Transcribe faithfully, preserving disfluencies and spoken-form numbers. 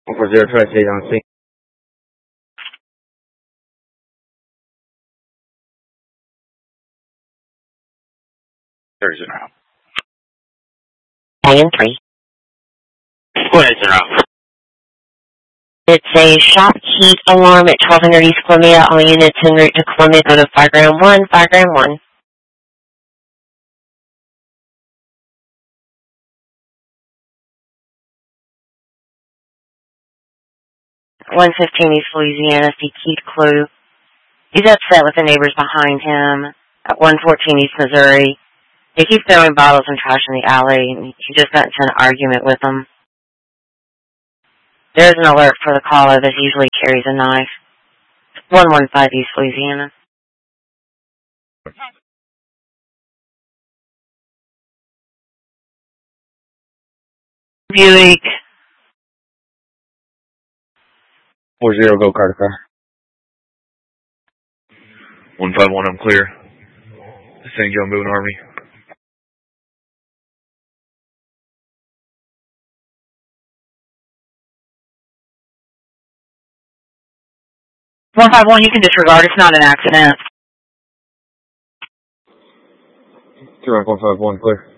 one four zero, try to stay on scene. There's zero. Iron three. Go ahead, zero. It's a shop heat alarm at twelve hundred East Columbia. All units en route to Columbia go to Fireground one, Fireground one. one fifteen East Louisiana, see Keith Clue. He's upset with the neighbors behind him at one fourteen East Missouri. They keep throwing bottles and trash in the alley, and he just got into an argument with them. There's an alert for the caller that usually carries a knife. one one five East Louisiana. Buick. four zero, go Carter car. one five one, I'm clear. Saint John Boone Army. one five one, you can disregard. It's not an accident. Two one five one, clear.